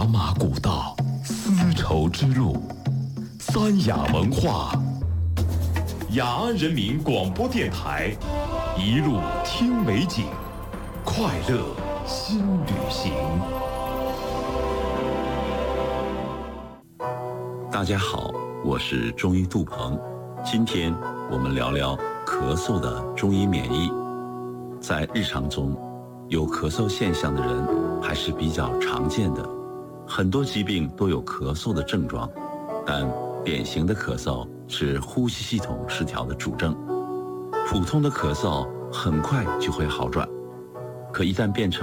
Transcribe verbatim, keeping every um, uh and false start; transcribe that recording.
茶马古道，丝绸之路，三雅文化。雅安人民广播电台，一路听美景，快乐新旅行。 大家好，我是中医杜鹏，今天我们聊聊咳嗽的中医免疫。在日常中，有咳嗽现象的人还是比较常见的，很多疾病都有咳嗽的症状，但典型的咳嗽是呼吸系统失调的主症。普通的咳嗽很快就会好转，可一旦变成